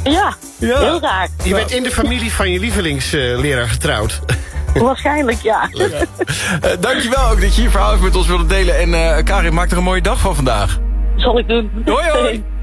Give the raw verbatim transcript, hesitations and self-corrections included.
Ja, Ja. heel raar. Je bent in de familie van je lievelingsleraar getrouwd. Waarschijnlijk, ja. Uh, dankjewel ook dat je je verhaal even met ons wilde delen. En uh, Karin, maak er een mooie dag van vandaag. Zal ik doen. Hoi, hoi.